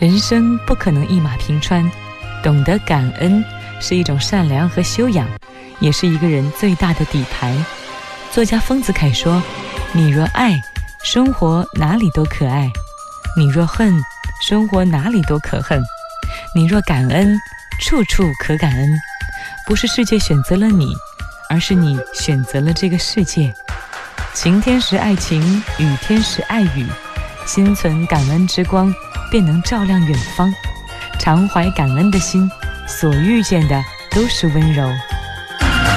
人生不可能一马平川，懂得感恩是一种善良和修养，也是一个人最大的底牌。作家丰子恺说，你若爱，生活哪里都可爱；你若恨，生活哪里都可恨；你若感恩，处处可感恩。不是世界选择了你，而是你选择了这个世界。晴天时爱晴，雨天时爱雨，心存感恩之光，便能照亮远方。常怀感恩的心，所遇见的都是温柔。